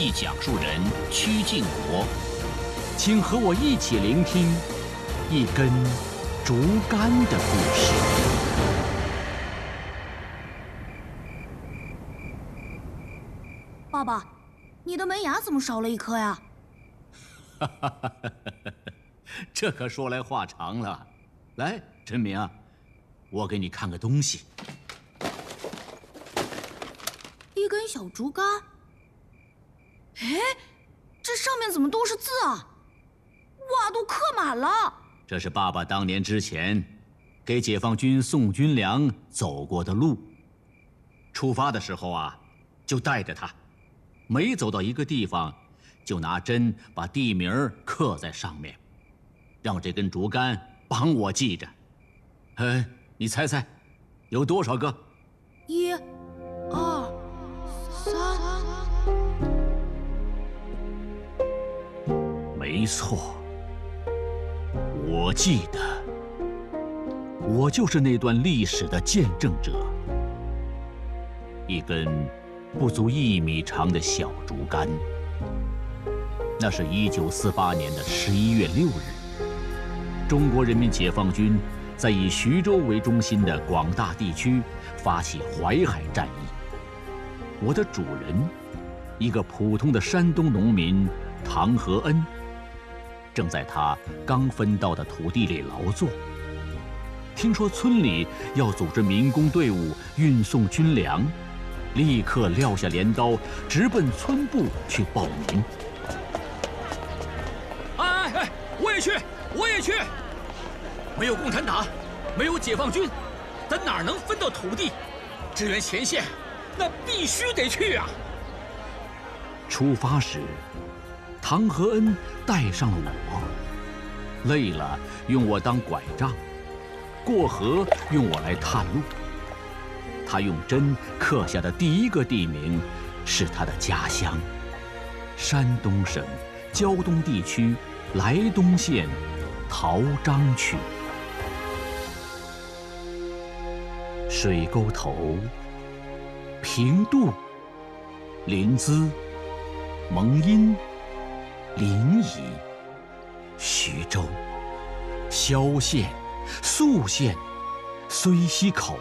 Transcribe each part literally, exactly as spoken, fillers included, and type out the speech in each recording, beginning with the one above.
戏讲述人曲靖国， 请和我一起聆听一根竹竿的故事。 爸爸，你的门牙怎么少了一颗呀？ 哈哈哈哈哈！这可说来话长了。来，陈明啊，我给你看个东西。 一根小竹竿。哎，这上面怎么都是字啊？哇，都刻满了。 这是爸爸当年之前给解放军送军粮走过的路。出发的时候啊，就带着它，每走到一个地方，就拿针把地名刻在上面，让这根竹竿帮我记着。哎，你猜猜，有多少个？ 一、二、三。 没错，我记得，我就是那段历史的见证者。一根不足一米长的小竹竿。那是一九四八年的十一月六日，中国人民解放军在以徐州为中心的广大地区发起淮海战役。我的主人，一个普通的山东农民唐和恩，正在他刚分到的土地里劳作。听说村里要组织民工队伍运送军粮，立刻撂下镰刀，直奔村部去报名。 哎哎，我也去，我也去！没有共产党，没有解放军，咱哪能分到土地？支援前线，那必须得去啊！ 出发时，唐和恩带上了我，累了用我当拐杖，过河用我来探路。他用针刻下的第一个地名是他的家乡——山东省胶东地区莱东县陶章区。水沟头、平度、临淄、蒙阴、临沂、徐州、萧县、宿县、睢溪口。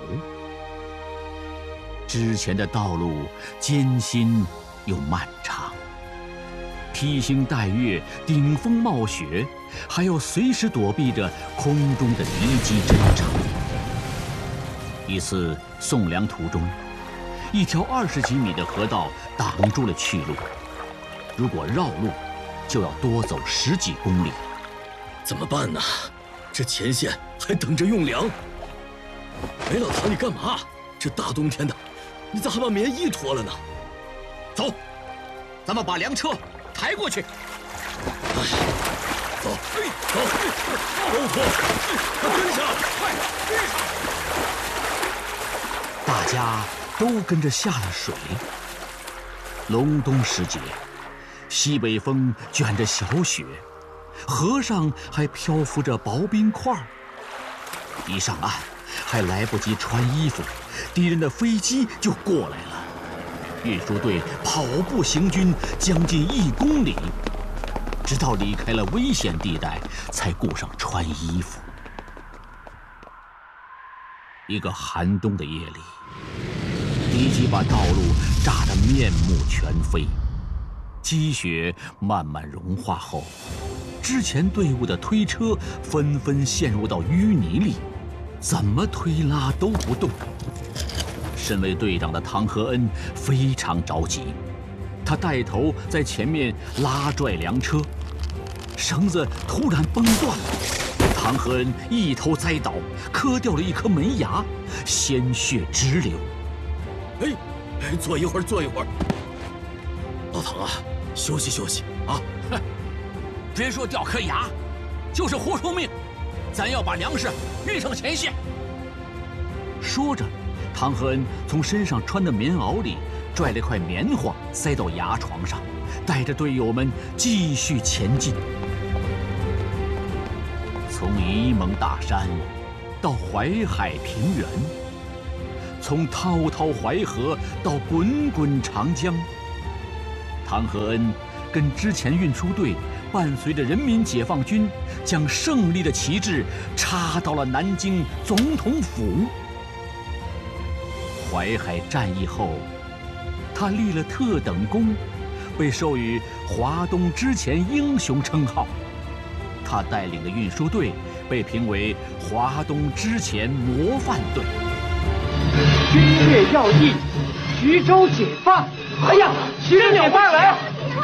之前的道路艰辛又漫长，披星戴月，顶风冒雪，还要随时躲避着空中的敌机侦察。一次送粮途中，一条二十几米的河道挡住了去路，如果绕路，就要多走十几公里。 怎么办呢？这前线还等着用粮。哎，老唐，你干嘛？这大冬天的，你咋还把棉衣脱了呢？ 走，咱们把粮车抬过去。 哎，走，走，都脱，快跟上，快跟上！ 大家都跟着下了水。隆冬时节，西北风卷着小雪，河上还漂浮着薄冰块。一上岸，还来不及穿衣服，敌人的飞机就过来了。运输队跑步行军将近一公里，直到离开了危险地带，才顾上穿衣服。一个寒冬的夜里，敌机把道路炸得面目全非。积雪慢慢融化后，之前队伍的推车纷纷陷入到淤泥里，怎么推拉都不动。身为队长的唐和恩非常着急，他带头在前面拉拽粮车，绳子突然崩断了，唐和恩一头栽倒，磕掉了一颗门牙，鲜血直流。 哎，哎，坐一会儿，坐一会儿。老唐啊，休息休息啊！ 哼，别说掉颗牙，就是活出命，咱要把粮食运上前线。 说着，唐和恩从身上穿的棉袄里拽了块棉花塞到牙床上，带着队友们继续前进。从沂蒙大山到淮海平原，从滔滔淮河到滚滚长江， 唐和恩跟之前运输队伴随着人民解放军，将胜利的旗帜插到了南京总统府。淮海战役后，他立了特等功，被授予华东之前英雄称号。他带领的运输队被评为华东之前模范队。 军略要义，徐州解放！哎呀，徐州解放了！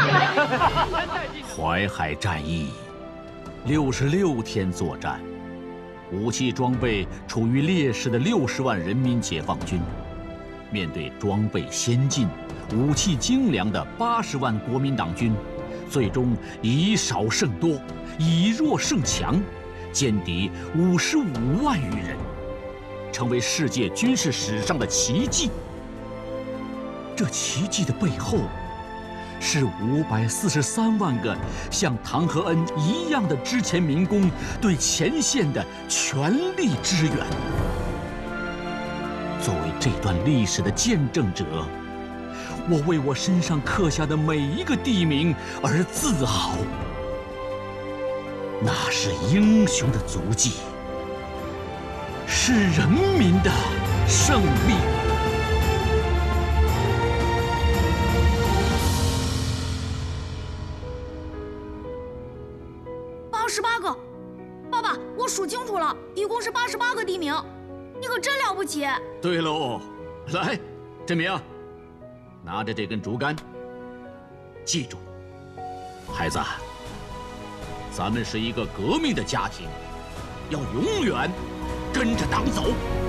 淮海战役，六十六天作战，武器装备处于劣势的六十万人民解放军，面对装备先进、武器精良的八十万国民党军，最终以少胜多，以弱胜强，歼敌五十五万余人，成为世界军事史上的奇迹。这奇迹的背后，是五百四十三万个像唐和恩一样的之前民工对前线的全力支援。作为这段历史的见证者，我为我身上刻下的每一个地名而自豪。那是英雄的足迹，是人民的胜利。 八十八个，爸爸，我数清楚了，一共是八十八个地名，你可真了不起。 对喽，来，振明，拿着这根竹竿，记住，孩子，咱们是一个革命的家庭，要永远跟着党走。